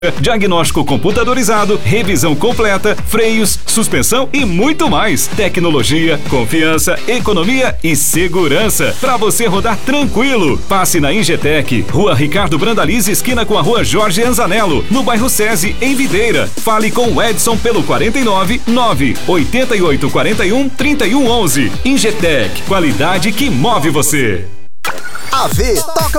Diagnóstico computadorizado, revisão completa, freios, suspensão e muito mais. Tecnologia, confiança, economia e segurança para você rodar tranquilo. Passe na Ingetec, Rua Ricardo Brandalize, esquina com a Rua Jorge Anzanello, no bairro SESI, em Videira. Fale com o Edson pelo 49 9 88 41 31 11. Ingetec, qualidade que move você. AV toca